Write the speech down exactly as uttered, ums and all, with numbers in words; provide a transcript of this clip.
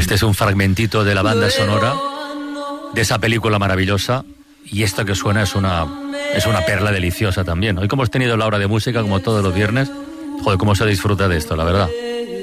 Este es un fragmentito de la banda sonora de esa película maravillosa, y esto que suena es una, es una perla deliciosa también. Hoy, como hemos tenido la hora de música, como todos los viernes, joder, cómo se disfruta de esto, la verdad.